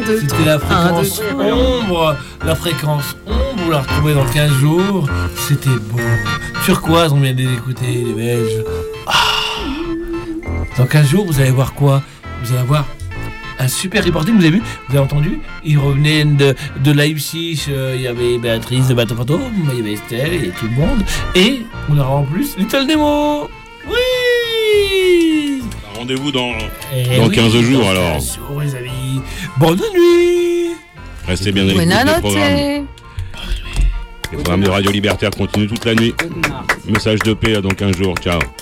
2, C'était la fréquence ombre. La fréquence ombre, vous la retrouvez dans 15 jours. C'était beau. Turquoise, on vient de les écouter, les Belges. Dans 15 jours, vous allez voir quoi? Vous allez voir un super reporting, vous avez vu? Vous avez entendu? Ils revenaient de Leipzig, il y avait Béatrice de Bateau Fantôme, il y avait Estelle et tout le monde. Et on aura en plus Little Nemo. Oui! Rendez-vous dans 15 jours dans alors. 15 jours, les amis. Bonne nuit! Restez bien à l'écoute des programmes. Les programmes de Radio Libertaire continuent toute la nuit. Message de paix dans 15 jours. Ciao.